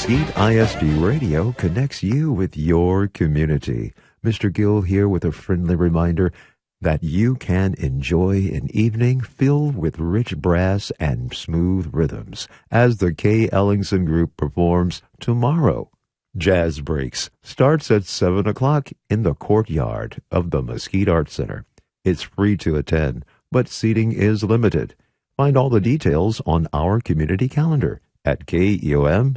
Mesquite ISD Radio connects you with your community. Mr. Gill here with a friendly reminder that you can enjoy an evening filled with rich brass and smooth rhythms as the Kay Ellingson Group performs tomorrow. Jazz Breaks starts at 7 o'clock in the courtyard of the Mesquite Arts Center. It's free to attend, but seating is limited. Find all the details on our community calendar at KEOM.FM.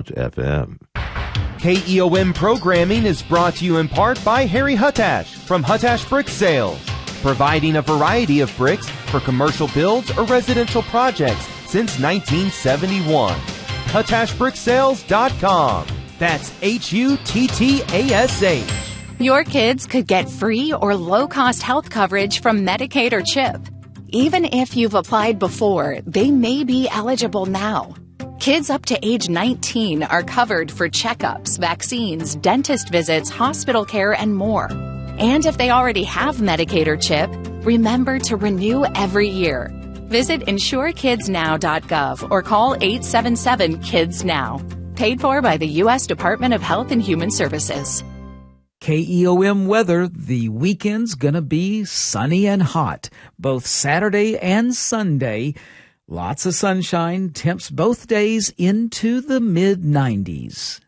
KEOM programming is brought to you in part by Harry Huttash from Huttash Brick Sales, providing a variety of bricks for commercial builds or residential projects since 1971. HuttashBrickSales.com. That's HUTTASH. Your kids could get free or low-cost health coverage from Medicaid or CHIP. Even if you've applied before, they may be eligible now. Kids up to age 19 are covered for checkups, vaccines, dentist visits, hospital care, and more. And if they already have Medicaid or CHIP, remember to renew every year. Visit insurekidsnow.gov or call 877-KIDS-NOW. Paid for by the U.S. Department of Health and Human Services. KEOM weather, the weekend's gonna be sunny and hot, both Saturday and Sunday. Lots of sunshine, temps both days into the mid-90s.